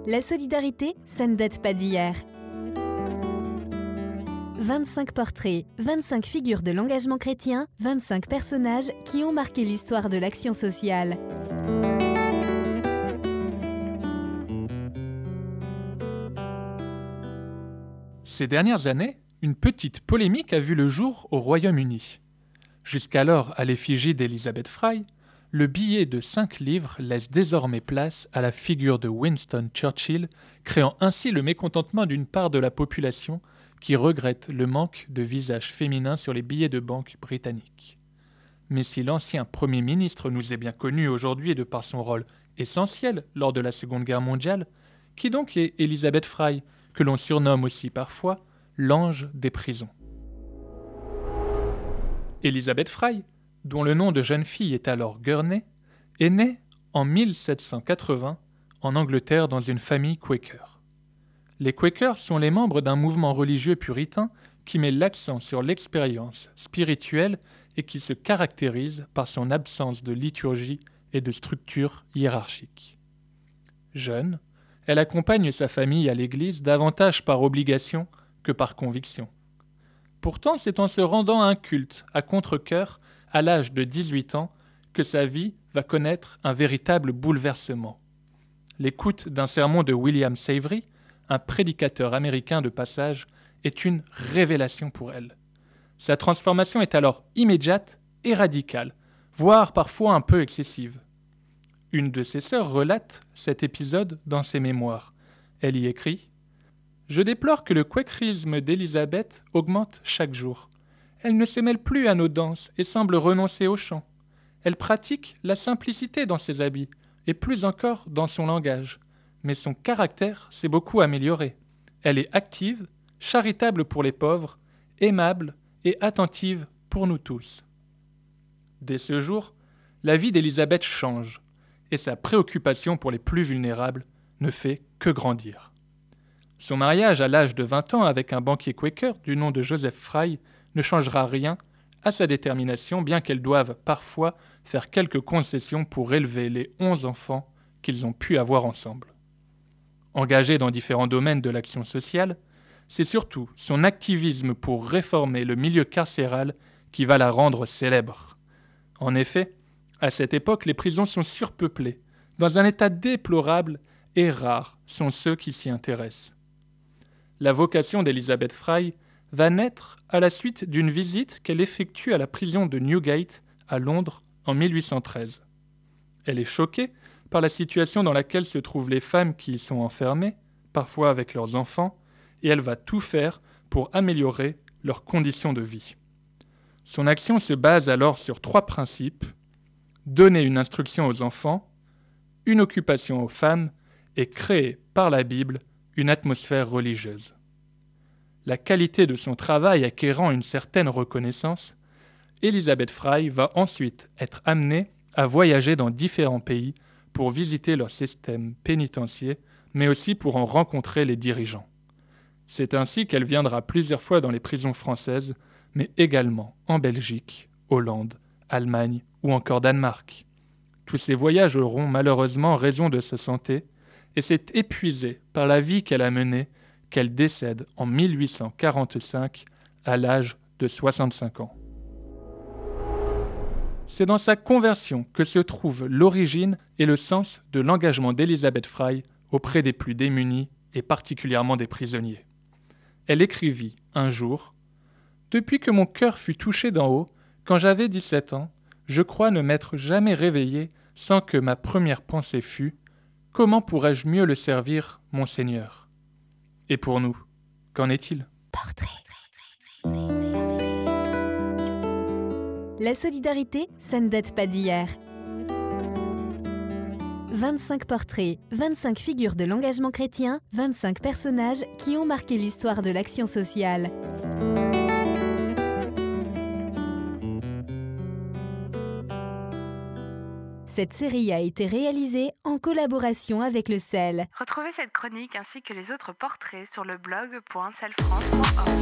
La solidarité, ça ne date pas d'hier. 25 portraits, 25 figures de l'engagement chrétien, 25 personnages qui ont marqué l'histoire de l'action sociale. Ces dernières années, une petite polémique a vu le jour au Royaume-Uni. Jusqu'alors à l'effigie d'Elizabeth Fry, le billet de 5 livres laisse désormais place à la figure de Winston Churchill, créant ainsi le mécontentement d'une part de la population qui regrette le manque de visages féminins sur les billets de banque britanniques. Mais si l'ancien Premier ministre nous est bien connu aujourd'hui de par son rôle essentiel lors de la Seconde Guerre mondiale, qui donc est Elizabeth Fry, que l'on surnomme aussi parfois l'ange des prisons. Elizabeth Fry, dont le nom de jeune fille est alors Gurney, est née en 1780 en Angleterre dans une famille Quaker. Les Quakers sont les membres d'un mouvement religieux puritain qui met l'accent sur l'expérience spirituelle et qui se caractérise par son absence de liturgie et de structure hiérarchique. Jeune, elle accompagne sa famille à l'église davantage par obligation que par conviction. Pourtant, c'est en se rendant à un culte à contre-cœur à l'âge de 18 ans que sa vie va connaître un véritable bouleversement. L'écoute d'un sermon de William Savery, un prédicateur américain de passage, est une révélation pour elle. Sa transformation est alors immédiate et radicale, voire parfois un peu excessive. Une de ses sœurs relate cet épisode dans ses mémoires. Elle y écrit « Je déplore que le quakerisme d'Élisabeth augmente chaque jour. Elle ne se mêle plus à nos danses et semble renoncer au chant. Elle pratique la simplicité dans ses habits et plus encore dans son langage. Mais son caractère s'est beaucoup amélioré. Elle est active, charitable pour les pauvres, aimable et attentive pour nous tous. » Dès ce jour, la vie d'Élisabeth change et sa préoccupation pour les plus vulnérables ne fait que grandir. Son mariage à l'âge de 20 ans avec un banquier Quaker du nom de Joseph Fry ne changera rien à sa détermination, bien qu'elle doive parfois faire quelques concessions pour élever les 11 enfants qu'ils ont pu avoir ensemble. Engagée dans différents domaines de l'action sociale, c'est surtout son activisme pour réformer le milieu carcéral qui va la rendre célèbre. En effet, à cette époque, les prisons sont surpeuplées, dans un état déplorable, et rares sont ceux qui s'y intéressent. La vocation d'Elizabeth Fry va naître à la suite d'une visite qu'elle effectue à la prison de Newgate, à Londres, en 1813. Elle est choquée par la situation dans laquelle se trouvent les femmes qui y sont enfermées, parfois avec leurs enfants, et elle va tout faire pour améliorer leurs conditions de vie. Son action se base alors sur 3 principes: donner une instruction aux enfants, une occupation aux femmes et créer par la Bible une atmosphère religieuse. La qualité de son travail acquérant une certaine reconnaissance, Elizabeth Fry va ensuite être amenée à voyager dans différents pays pour visiter leur système pénitentiaire, mais aussi pour en rencontrer les dirigeants. C'est ainsi qu'elle viendra plusieurs fois dans les prisons françaises, mais également en Belgique, Hollande, Allemagne ou encore Danemark. Tous ces voyages auront malheureusement raison de sa santé, et c'est épuisée par la vie qu'elle a menée qu'elle décède en 1845 à l'âge de 65 ans. C'est dans sa conversion que se trouve l'origine et le sens de l'engagement d'Elizabeth Fry auprès des plus démunis et particulièrement des prisonniers. Elle écrivit un jour « Depuis que mon cœur fut touché d'en haut, quand j'avais 17 ans, je crois ne m'être jamais réveillée sans que ma première pensée fût « Comment pourrais-je mieux le servir, mon Seigneur ?» Et pour nous, qu'en est-il ? Portrait. La solidarité, ça ne date pas d'hier. 25 portraits, 25 figures de l'engagement chrétien, 25 personnages qui ont marqué l'histoire de l'action sociale. Cette série a été réalisée en collaboration avec le CEL. Retrouvez cette chronique ainsi que les autres portraits sur le blog .uncelfrance.org.